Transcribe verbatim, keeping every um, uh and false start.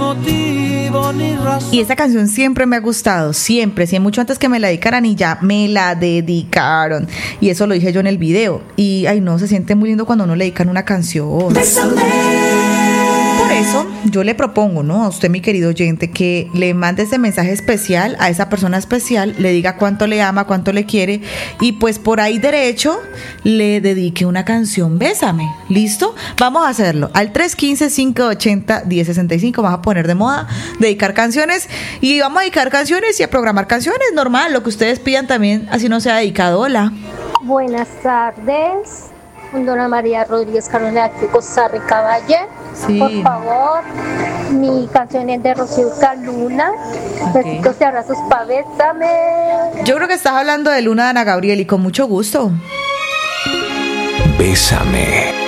motivo ni razón. Y esta canción siempre me ha gustado, siempre, siempre, mucho antes que me la dedicaran y ya me la dedicaron. Y eso lo dije yo en el video. Y, ay no, se siente muy lindo cuando a uno le dedican una canción. Por eso yo le propongo, ¿no? A usted, mi querido oyente, que le mande ese mensaje especial a esa persona especial, le diga cuánto le ama, cuánto le quiere, y pues por ahí derecho le dedique una canción, Bésame. ¿Listo? Vamos a hacerlo. Al tres uno cinco, cinco ocho cero, uno cero seis cinco vamos a poner de moda dedicar canciones, y vamos a dedicar canciones y a programar canciones, normal, lo que ustedes pidan también, así no sea dedicado. Hola. Buenas tardes. Dona María Rodríguez Carolina de Costa Rica Valle. Sí. Por favor, mi canción es de Rocío Luna. Okay. Besitos y abrazos pa' Bésame. Yo creo que estás hablando de Luna de Ana Gabriel, y con mucho gusto. Bésame.